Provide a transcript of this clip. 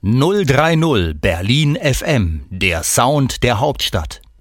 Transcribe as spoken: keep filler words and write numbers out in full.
null drei null Berlin F M, der Sound der Hauptstadt.